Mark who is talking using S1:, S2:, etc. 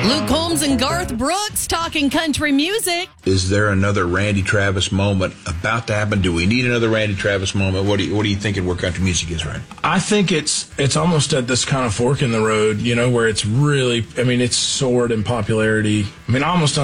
S1: Luke Combs and Garth Brooks talking country music.
S2: Is there another Randy Travis moment about to happen? Do we need another Randy Travis moment? What are you thinking where country music is right now?
S3: I think it's almost at this kind of fork in the road, where it's really, it's soared in popularity. Almost